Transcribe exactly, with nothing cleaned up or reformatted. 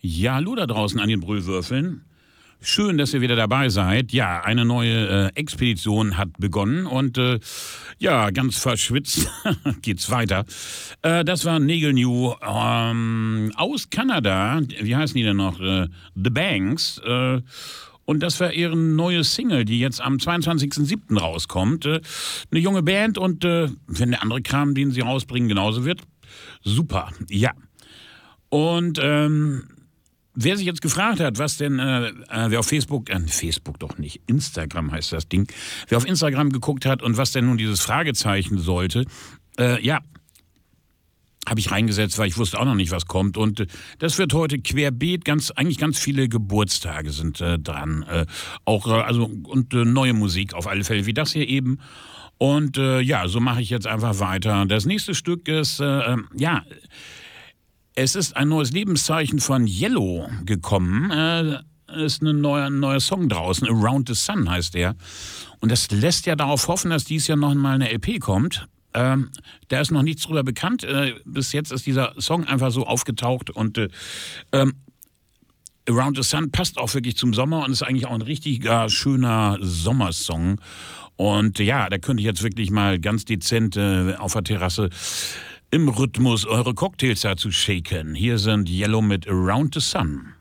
Ja, hallo da draußen an den Brüllwürfeln. Schön, dass ihr wieder dabei seid. Ja, eine neue äh, Expedition hat begonnen und äh, ja, ganz verschwitzt geht's weiter. Äh, das war Nagel New ähm, aus Kanada. Wie heißen die denn noch? Äh, The Banks. Äh, und das war ihre neue Single, die jetzt am zweiundzwanzigsten siebten rauskommt. Äh, eine junge Band und äh, wenn der andere Kram, den sie rausbringen, genauso wird, super. Ja. Und ähm, wer sich jetzt gefragt hat, was denn, äh, äh, wer auf Facebook, äh, Facebook doch nicht, Instagram heißt das Ding, wer auf Instagram geguckt hat und was denn nun dieses Fragezeichen sollte, äh, ja, habe ich reingesetzt, weil ich wusste auch noch nicht, was kommt. Und äh, das wird heute querbeet, ganz, eigentlich ganz viele Geburtstage sind äh, dran. Äh, auch, äh, also, und äh, neue Musik auf alle Fälle, wie das hier eben. Und äh, ja, so mache ich jetzt einfach weiter. Das nächste Stück ist, äh, ja, es ist ein neues Lebenszeichen von Yellow gekommen. Äh, ist ein neuer, ein neuer Song draußen. Around the Sun heißt der. Und das lässt ja darauf hoffen, dass dies Jahr noch mal eine L P kommt. Ähm, da ist noch nichts drüber bekannt. Äh, bis jetzt ist dieser Song einfach so aufgetaucht. Und äh, ähm, Around the Sun passt auch wirklich zum Sommer und ist eigentlich auch ein richtiger, schöner Sommersong. Und ja, da könnte ich jetzt wirklich mal ganz dezent äh, auf der Terrasse im Rhythmus eure Cocktails dazu shaken. Hier sind Yellow mit Around the Sun.